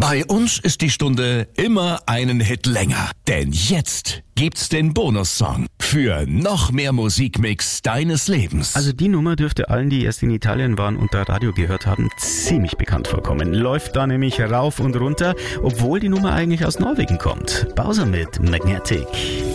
Bei uns ist die Stunde immer einen Hit länger. Denn jetzt gibt's den Bonussong für noch mehr Musikmix deines Lebens. Also die Nummer dürfte allen, die erst in Italien waren und da Radio gehört haben, ziemlich bekannt vorkommen. Läuft da nämlich rauf und runter, obwohl die Nummer eigentlich aus Norwegen kommt. Bowser mit Magnetic.